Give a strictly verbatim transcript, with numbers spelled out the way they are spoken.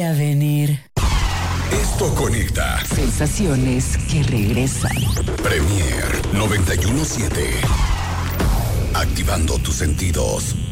A venir. Esto conecta. Sensaciones que regresan. Premier noventa y uno punto siete. Activando tus sentidos.